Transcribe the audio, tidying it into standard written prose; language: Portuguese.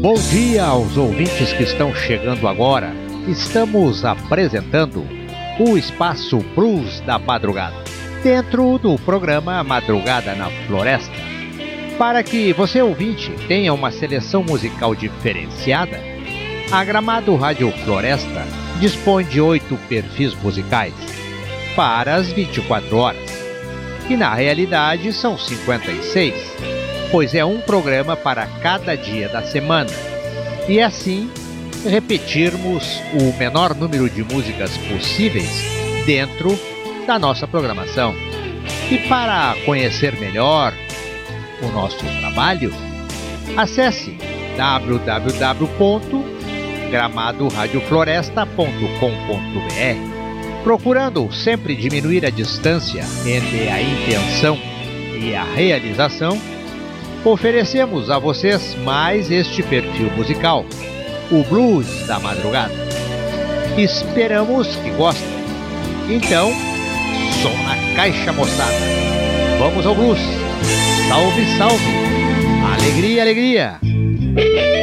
Bom dia aos ouvintes que estão chegando agora. Estamos apresentando o Espaço Blues da Madrugada, dentro do programa Madrugada na Floresta. Para que você, ouvinte, tenha uma seleção musical diferenciada, a Gramado Rádio Floresta dispõe de 8 perfis musicais para as 24 horas, que na realidade são 56, pois é um programa para cada dia da semana, e assim repetirmos o menor número de músicas possíveis dentro da nossa programação. E para conhecer melhor o nosso trabalho, acesse www.gramadoradiofloresta.com.br. Procurando sempre diminuir a distância entre a intenção e a realização, oferecemos a vocês mais este perfil musical, o Blues da Madrugada. Esperamos que gostem. Então, som na caixa, moçada. Vamos ao blues. Salve, salve. Alegria, alegria.